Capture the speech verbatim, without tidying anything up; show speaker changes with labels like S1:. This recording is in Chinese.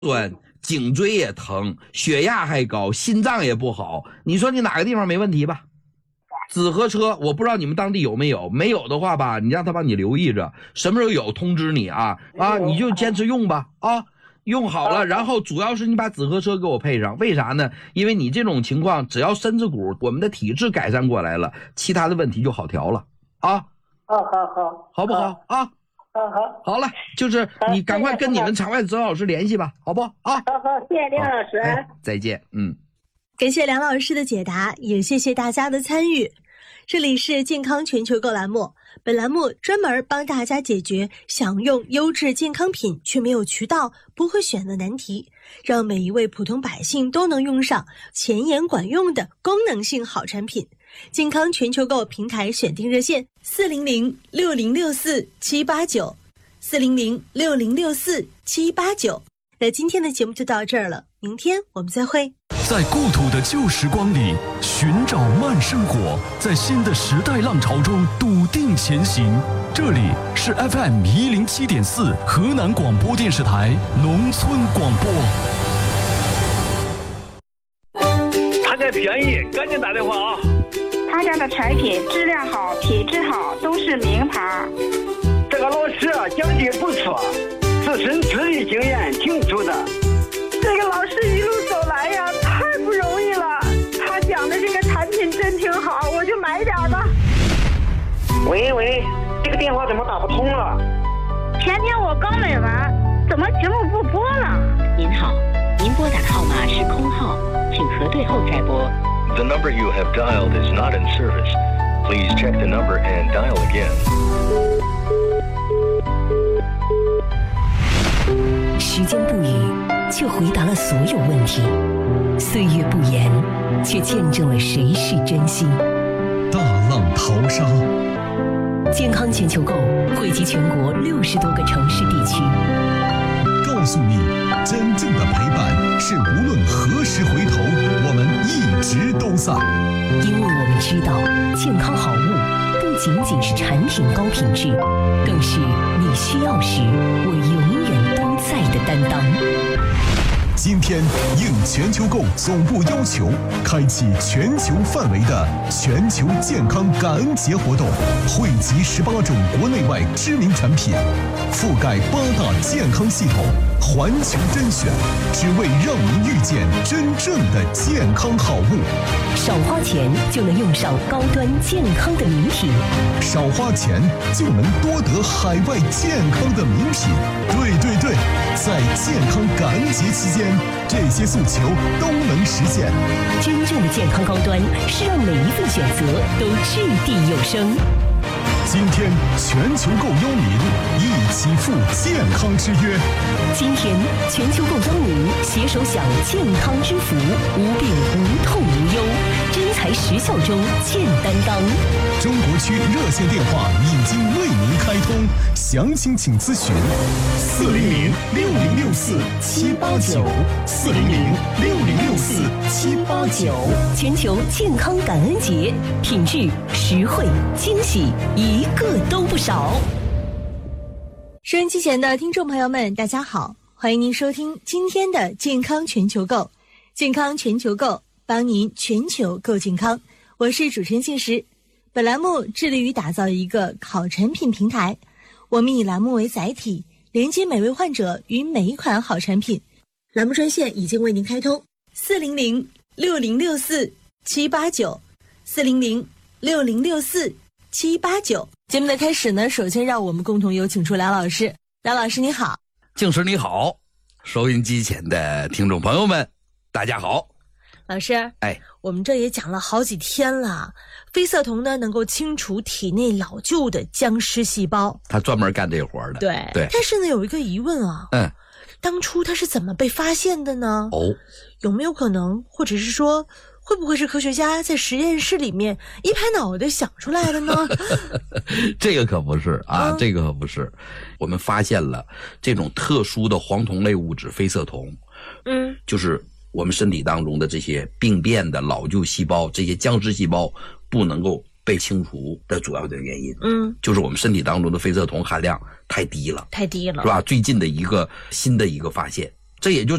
S1: 酸，颈椎也疼，血压还高，心脏也不好，你说你哪个地方没问题吧？紫河车我不知道你们当地有没有，没有的话吧，你让他帮你留意着，什么时候有通知你啊啊，你就坚持用吧啊，用好了，然后主要是你把紫河车给我配上，为啥呢？因为你这种情况，只要身子骨我们的体质改善过来了，其他的问题就好调了啊。
S2: 好好好，
S1: 好不好啊？
S2: 好好
S1: 好了，就是你赶快跟你们场外的指导老师联系吧，好不好啊？
S2: 好好，谢谢梁老师、哎，
S1: 再见。嗯，
S3: 感谢梁老师的解答，也谢谢大家的参与。这里是健康全球购栏目，本栏目专门帮大家解决想用优质健康品却没有渠道、不会选的难题，让每一位普通百姓都能用上前沿管用的功能性好产品。健康全球购平台选定热线四零零六零六四七八九，四零零六零六四七八九。那今天的节目就到这儿了，明天我们再会。
S4: 在故土的旧时光里寻找慢生活，在新的时代浪潮中笃定前行。这里是 F M 一零七点四河南广播电视台农村广播。
S5: 他家便宜，赶紧打电话啊！
S6: 他家的产品质量好，品质好，都是名牌。
S5: 这个老师讲的不错，自身资历经验挺足的。
S6: 这个老师一路走来呀，太不容易了。他讲的这个产品真挺好，我就买点吧。
S5: 喂喂，这个电话怎么打不通了？
S6: 前天我刚买完，怎么节目不播了？
S7: 您好，您拨打的号码是空号，请核对后再拨。
S8: The number you have dialed is not in service. Please check the number and dial again.
S9: 时间不语，却回答了所有问题；岁月不言，却见证了谁是真心。
S4: 大浪淘沙，
S9: 健康全球购汇集全国六十多个城市地区，
S4: 告诉你，真正的陪伴是无论何时回头，我们一直都在。
S9: 因为我们知道，健康好物不仅仅是产品高品质，更是你需要时我永远都在的担当。
S4: 今天应全球购总部要求，开启全球范围的全球健康感恩节活动，汇集十八种国内外知名产品，覆盖八大健康系统，环球甄选，只为让您遇见真正的健康好物。
S9: 少花钱就能用上高端健康的名品，
S4: 少花钱就能多得海外健康的名品。对对对，在健康感恩节期间，这些诉求都能实现。
S9: 真正的健康高端是让每一份选择都掷地有声。
S4: 今天全球购邀您一起赴健康之约。
S9: 今天全球购邀您携手享健康之福，无病无痛无忧，真材实效中见担当。
S4: 中国区热线电话已经为您开通，详情请咨询四零零六零六四七八九四零零六零六四七八九。
S9: 全球健康感恩节，品质、实惠、惊喜，一个都不少。
S3: 收音机前的听众朋友们，大家好，欢迎您收听今天的健康全球购。健康全球购，帮您全球购健康。我是主持人信实。本栏目致力于打造一个好产品平台，我们以栏目为载体，连接每位患者与每一款好产品。栏目专线已经为您开通，四零零六零六四七八九，四零零六零六四七八九。节目的开始呢，首先让我们共同有请出梁老师。梁老师你好。
S1: 静时你好，收音机前的听众朋友们大家好。
S3: 老师，
S1: 哎，
S3: 我们这也讲了好几天了，非色酮呢能够清除体内老旧的僵尸细胞，
S1: 他专门干这活的。
S3: 对
S1: 对。
S3: 但是呢，有一个疑问啊，
S1: 嗯，
S3: 当初它是怎么被发现的呢？
S1: 哦，
S3: 有没有可能，或者是说，会不会是科学家在实验室里面一拍脑袋想出来的呢？
S1: 这个可不是啊、嗯，这个可不是。我们发现了这种特殊的黄酮类物质非色酮，
S3: 嗯，
S1: 就是我们身体当中的这些病变的老旧细胞，这些僵尸细胞不能够被清除的主要的原因，
S3: 嗯，
S1: 就是我们身体当中的非色酮含量太低了，
S3: 太低了，
S1: 是吧？最近的一个新的一个发现这也就